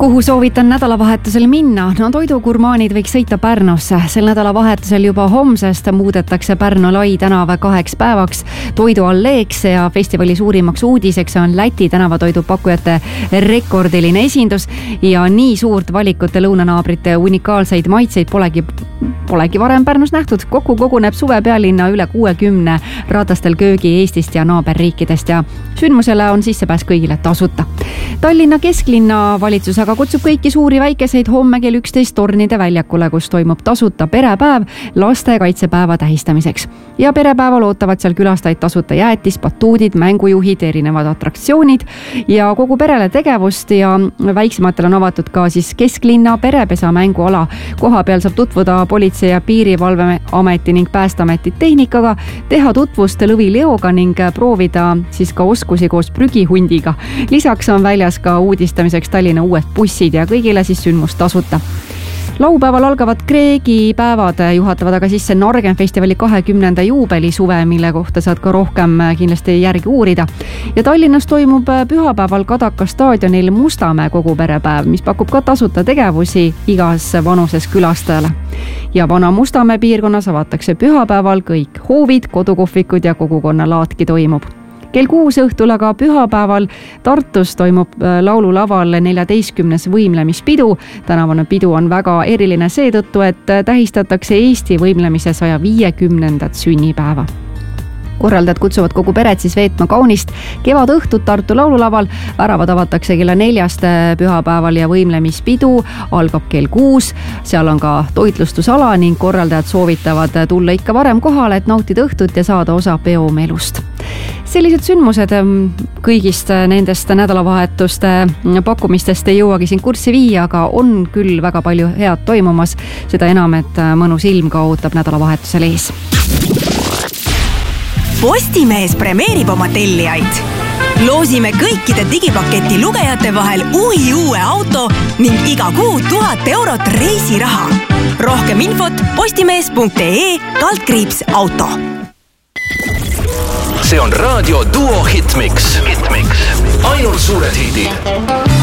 Kuhu soovitan nädalavahetusel minna? No toidugurmaanid võiks sõita Pärnusse. Sel nädalavahetusel juba homsest muudetakse Pärnu Lai tänav 2 päevaks toidualleeks ja festivali suurimaks uudiseks on Läti tänavatoidupakkujate rekordiline esindus ja nii suurt valikute lõunanaabrite unikaalseid maitseid polegi varem Pärnus nähtud. Kokku koguneb suvepealinna üle 60 ratastel köögi Eestist ja naaberriikidest ja sündmusele on sissepääs kõigile tasuta. Tallinna kesklinna valitsus aga kutsub kõiki suuri väikeseid homme kell 11 Tornide väljakule, kus toimub tasuta perepäev lastekaitsepäeva tähistamiseks. Ja perepäeval ootavad seal külastajaid tasuta jäätis, batuudid, mängujuhid, erinevad atraktsioonid ja kogu perele tegevust ja väiksematel on avatud ka siis kesklinna perepesa mänguala. Koha peal saab tutvuda politsei ja piirivalveameti ning päästeameti tehnikaga, teha tutvust lõvileoga ning proovida siis ka oskusi koos prügihundiga. Lisaks on väljas ka uudistamiseks Tallinna uued bussid ja kõigile siis sündmust tasuta. Laupäeval algavad Kreegi päevad, juhatavad aga sisse Nargen festivali 20. juubelisuve, mille kohta saad ka rohkem kindlasti järgi uurida. Ja Tallinnas toimub pühapäeval Kadaka staadionil Mustamäe koguperepäev, mis pakub ka tasuta tegevusi igas vanuses külastajale. Ja vana Mustamäe piirkonnas avatakse pühapäeval kõik hoovid, kodukohvikud ja kogukonnalaatki toimub. Kell 6 õhtul aga pühapäeval Tartus toimub laululaval 14. võimlemispidu. Tänavane pidu on väga eriline seetõttu, et tähistatakse Eesti võimlemise 150. sünnipäeva. Korraldajad kutsuvad kogu peret siis veetma kaunist kevadõhtut Tartu laululaval. Väravad avatakse kella 4 pühapäeval ja võimlemispidu algab kell 6. Seal on ka toitlustusala ning korraldajad soovitavad tulla ikka varem kohale, et nautida õhtut ja saada osa peomelust. Sellised sündmused kõigist nendest nädalavahetuste pakkumistest ei jõuagi siin kurssi viia, aga on küll väga palju head toimumas. Seda enam, et mõnus ilm ka ootab nädalavahetusel ees. Postimees premeerib oma tellijaid. Loosime kõikide digipaketi lugejate vahel uue auto ning iga kuu 1000 eurot reisiraha. Rohkem infot postimees.ee/auto. See on Raadio Duo Hitmix. Ainult suured hidid.